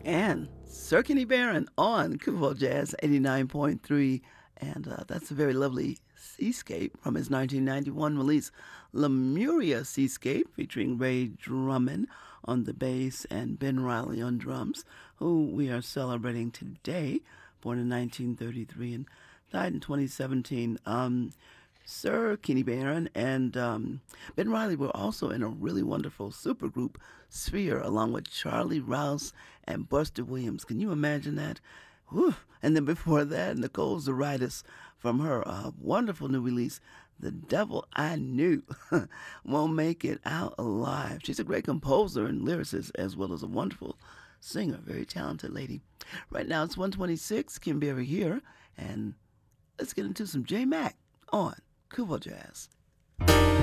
And Sir Kenny Barron on Kubo Jazz 89.3. And that's a very lovely Seascape from his 1991 release, Lemuria Seascape, featuring Ray Drummond on the bass and Ben Riley on drums, who we are celebrating today, born in 1933 and died in 2017. Sir Kenny Barron and Ben Riley were also in a really wonderful supergroup, Sphere, along with Charlie Rouse and Buster Williams. Can you imagine that? Whew. And then before that, Nicole Zaritis from her wonderful new release, The Devil I Knew Won't Make It Out Alive. She's a great composer and lyricist as well as a wonderful singer, very talented lady. Right now it's 126, Kim Berry here, and let's get into some J Mac on Kubo Jazz.